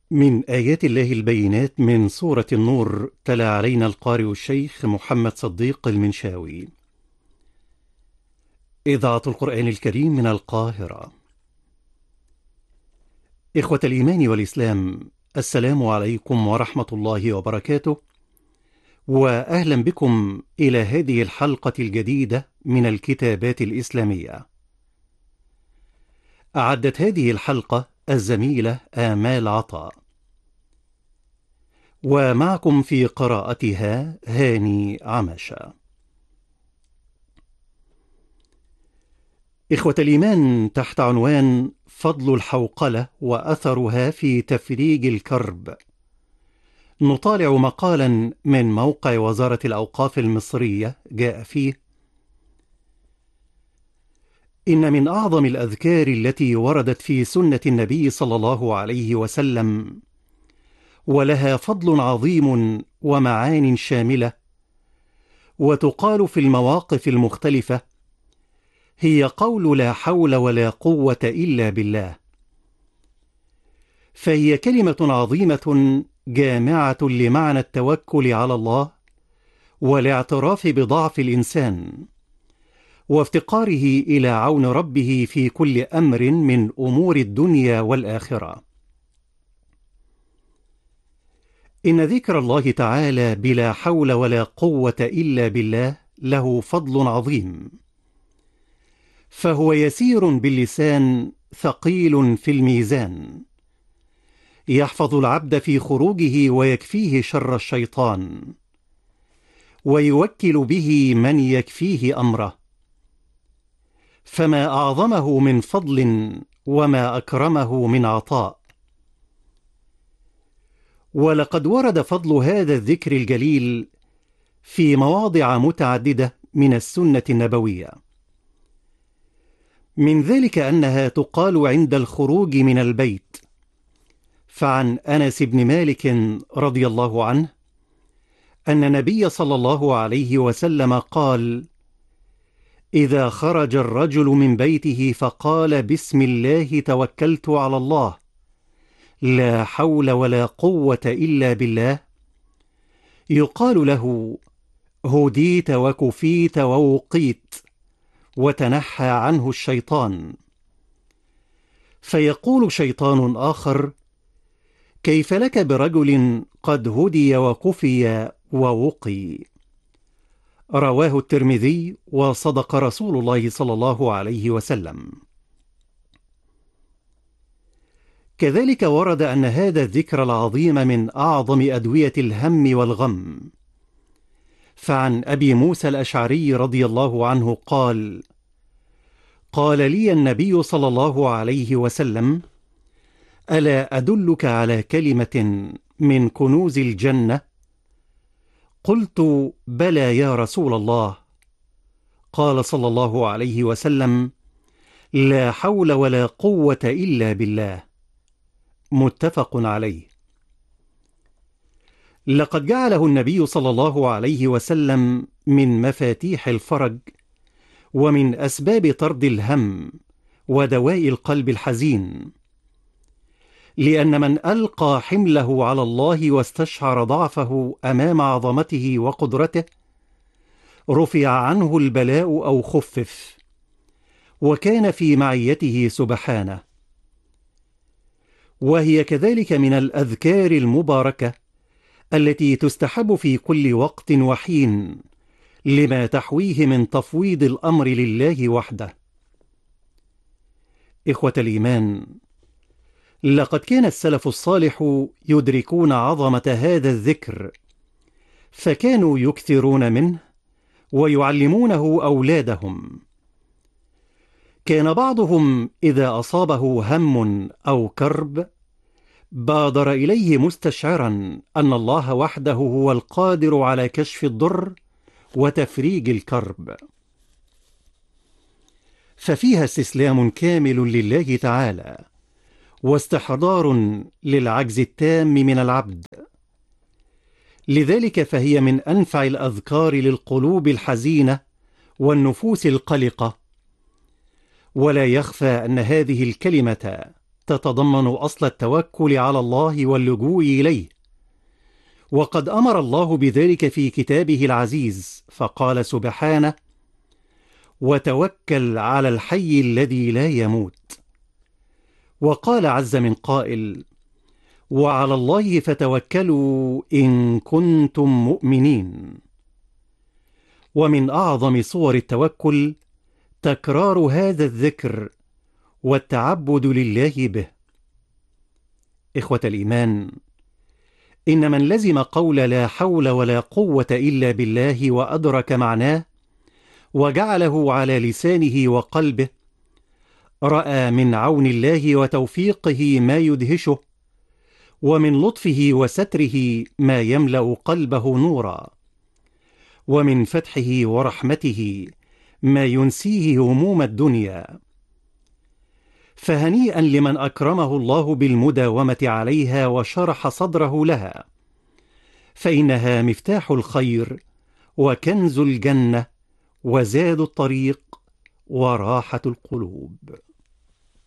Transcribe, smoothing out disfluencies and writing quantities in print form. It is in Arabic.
من آيات الله البينات من سورة النور، تلا علينا القارئ الشيخ محمد صديق المنشاوي. إذاعة القرآن الكريم من القاهرة. إخوة الإيمان والإسلام، السلام عليكم ورحمة الله وبركاته، وأهلا بكم إلى هذه الحلقة الجديدة من الكتابات الإسلامية. أعدت هذه الحلقة الزميلة آمال عطاء، ومعكم في قراءتها هاني عمشة. إخوة الإيمان، تحت عنوان فضل الحوقلة وأثرها في تفريج الكرب، نطالع مقالا من موقع وزارة الأوقاف المصرية جاء فيه: إن من أعظم الأذكار التي وردت في سنة النبي صلى الله عليه وسلم، ولها فضل عظيم ومعان شاملة، وتقال في المواقف المختلفة، هي قول لا حول ولا قوة إلا بالله. فهي كلمة عظيمة جامعة لمعنى التوكل على الله، والاعتراف بضعف الإنسان، وافتقاره إلى عون ربه في كل أمر من أمور الدنيا والآخرة. إن ذكر الله تعالى بلا حول ولا قوة إلا بالله له فضل عظيم، فهو يسير باللسان ثقيل في الميزان، يحفظ العبد في خروجه ويكفيه شر الشيطان، ويوكل به من يكفيه أمره. فما أعظمه من فضل وما أكرمه من عطاء. ولقد ورد فضل هذا الذكر الجليل في مواضع متعددة من السنة النبوية. من ذلك أنها تقال عند الخروج من البيت، فعن أنس بن مالك رضي الله عنه أن النبي صلى الله عليه وسلم قال: إذا خرج الرجل من بيته فقال بسم الله توكلت على الله لا حول ولا قوة إلا بالله، يقال له: هديت وكفيت ووقيت، وتنحى عنه الشيطان. فيقول شيطان آخر: كيف لك برجل قد هدي وكفي ووقي؟ رواه الترمذي، وصدق رسول الله صلى الله عليه وسلم. كذلك ورد أن هذا الذكر العظيم من أعظم أدوية الهم والغم. فعن أبي موسى الأشعري رضي الله عنه قال: قال لي النبي صلى الله عليه وسلم: ألا أدلك على كلمة من كنوز الجنة؟ قلت: بلى يا رسول الله. قال صلى الله عليه وسلم: لا حول ولا قوة إلا بالله. متفق عليه. لقد جعله النبي صلى الله عليه وسلم من مفاتيح الفرج، ومن أسباب طرد الهم ودواء القلب الحزين، لأن من ألقى حمله على الله واستشعر ضعفه أمام عظمته وقدرته، رفع عنه البلاء أو خفف، وكان في معيته سبحانه. وهي كذلك من الأذكار المباركة التي تستحب في كل وقت وحين، لما تحويه من تفويض الأمر لله وحده. إخوة الإيمان، لقد كان السلف الصالح يدركون عظمة هذا الذكر، فكانوا يكثرون منه ويعلمونه أولادهم. كان بعضهم إذا أصابه هم أو كرب بادر إليه مستشعرا أن الله وحده هو القادر على كشف الضر وتفريج الكرب، ففيها استسلام كامل لله تعالى، واستحضار للعجز التام من العبد. لذلك فهي من أنفع الأذكار للقلوب الحزينة والنفوس القلقة. ولا يخفى أن هذه الكلمة تتضمن أصل التوكل على الله واللجوء إليه، وقد أمر الله بذلك في كتابه العزيز، فقال سبحانه: وتوكل على الحي الذي لا يموت. وقال عز من قائل: وعلى الله فتوكلوا إن كنتم مؤمنين. ومن أعظم صور التوكل تكرار هذا الذكر والتعبد لله به. إخوة الإيمان، إن من لزم قول لا حول ولا قوة إلا بالله وأدرك معناه وجعله على لسانه وقلبه، رأى من عون الله وتوفيقه ما يدهشه، ومن لطفه وستره ما يملأ قلبه نورا، ومن فتحه ورحمته ما ينسيه هموم الدنيا. فهنيئا لمن أكرمه الله بالمداومة عليها وشرح صدره لها، فإنها مفتاح الخير وكنز الجنة وزاد الطريق وراحة القلوب.